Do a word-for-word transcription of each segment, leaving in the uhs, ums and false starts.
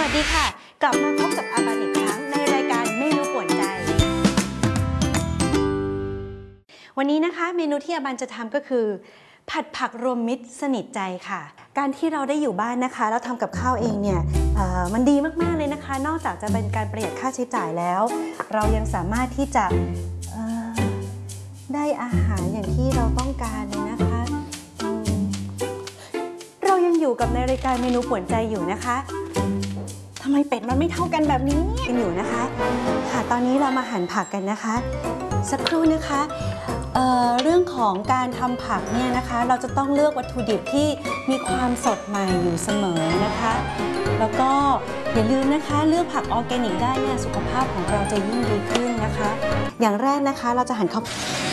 วัสดีค่ะกลับมาพบกับอาบันอีกครั้งในรายการเมนูป่วนใจวันนี้นะคะเมนูที่อาบันจะทำก็คือผัดผักรวมมิตรสนิทใจค่ะการที่เราได้อยู่บ้านนะคะแล้วทำกับข้าวเองเนี่ยมันดีมากๆเลยนะคะนอกจากจะเป็นการประหยัดค่าใช้จ่ายแล้วเรายังสามารถที่จะได้อาหารอย่างที่เราต้องการเลยนะคะเรายังอยู่กับในรายการเมนูป่วนใจอยู่นะคะทำไมเป็ดมันไม่เท่ากันแบบนี้กันอยู่นะคะค่ะตอนนี้เรามาหั่นผักกันนะคะสักครู่นะคะเอ่อเรื่องของการทำผักเนี่ยนะคะเราจะต้องเลือกวัตถุดิบที่มีความสดใหม่อยู่เสมอนะคะแล้วก็อย่าลืมนะคะเลือกผักออร์แกนิกได้เนี่ยสุขภาพของเราจะยิ่งดีขึ้นนะคะอย่างแรกนะคะเราจะหั่นข้าว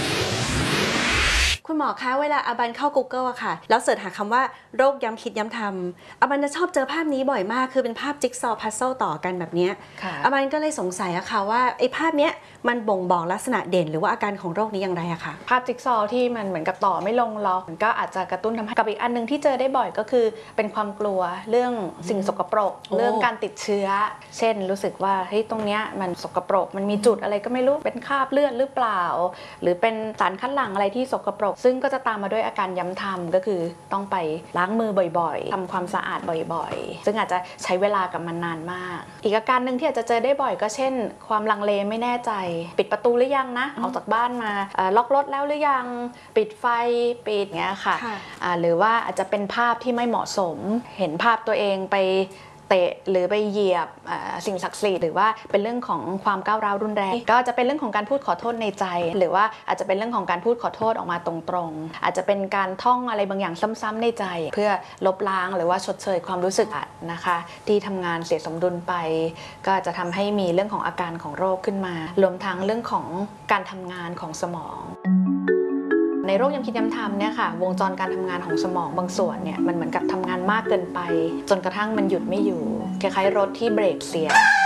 คุณหมอคะเวลาอาบันเข้า Google อะค่ะแล้วเสิร์ชหาคำว่าโรคย้ำคิดย้ำทำอาบันจะชอบเจอภาพนี้บ่อยมากคือเป็นภาพจิ๊กซอว์พัซเซิลต่อกันแบบนี้อาบันก็เลยสงสัยอะค่ะว่าไอ้ภาพเนี้ยมันบ่งบอกลักษณะเด่นหรือว่าอาการของโรคนี้อย่างไรอะคะภาพจิ๊กซอว์ที่มันเหมือนกับต่อไม่ลงล็อกมันก็อาจจะกระตุ้นทำให้กับอีกอันนึงที่เจอได้บ่อยก็คือเป็นความกลัวเรื่องสิ่งสกปรกเรื่องการติดเชื้อเช่นรู้สึกว่าเฮ้ยตรงเนี้ยมันสกปรกมันมีจุดอะไรก็ไม่รู้เป็นคราบเลือดหรือเปล่าหรือเป็นสารคัดหลั่งอะไรที่สกปรกซึ่งก็จะตามมาด้วยอาการย้ำทำก็คือต้องไปล้างมือบ่อยๆทำความสะอาดบ่อยๆซึ่งอาจจะใช้เวลากับมันนานมากอีกอาการหนึ่งที่อาจจะเจอได้บ่อยก็เช่นความลังเลไม่แน่ใจปิดประตูหรือยังนะออกจากบ้านมาล็อกรถแล้วหรือยังปิดไฟปิดเงี้ยค่ะหรือว่าอาจจะเป็นภาพที่ไม่เหมาะสมเห็นภาพตัวเองไปเตะหรือไปเหยียบสิ่งศักดิ์สิทธิ์หรือว่าเป็นเรื่องของความก้าวร้าวรุนแรงก็จะเป็นเรื่องของการพูดขอโทษในใจหรือว่าอาจจะเป็นเรื่องของการพูดขอโทษออกมาตรงๆอาจจะเป็นการท่องอะไรบางอย่างซ้ำๆในใจเพื่อลบล้างหรือว่าชดเชยความรู้สึกนะคะที่ทำงานเสียสมดุลไปก็จะทำให้มีเรื่องของอาการของโรคขึ้นมารวมทั้งเรื่องของการทำงานของสมองในโรคย้ำคิดย้ำทำเนี่ยค่ะวงจรการทำงานของสมองบางส่วนเนี่ยมันเหมือนกับทำงานมากเกินไปจนกระทั่งมันหยุดไม่อยู่คล้ายๆรถที่เบรกเสีย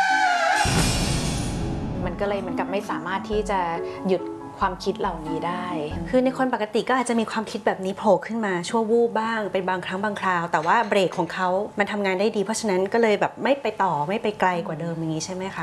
มันก็เลยเหมือนกับไม่สามารถที่จะหยุดความคิดเหล่านี้ได้คือในคนปกติก็อาจจะมีความคิดแบบนี้โผล่ขึ้นมาชั่ววูบบ้างเป็นบางครั้งบางคราวแต่ว่าเบรกของเขามันทำงานได้ดีเพราะฉะนั้นก็เลยแบบไม่ไปต่อไม่ไปไกลกว่าเดิมอย่างนี้ใช่ไหมคะ